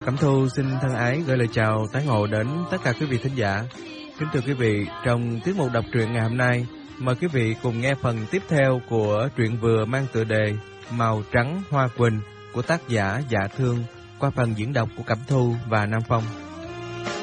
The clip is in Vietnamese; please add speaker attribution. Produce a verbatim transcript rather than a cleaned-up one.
Speaker 1: Cẩm Thu xin thân ái gửi lời chào tái ngộ đến tất cả quý vị thính giả. Kính thưa quý vị, trong tiết mục đọc truyện ngày hôm nay, mời quý vị cùng nghe phần tiếp theo của truyện vừa mang tựa đề Màu Trắng Hoa Quỳnh của tác giả Dạ Thương qua phần diễn đọc của Cẩm Thu và Nam Phong.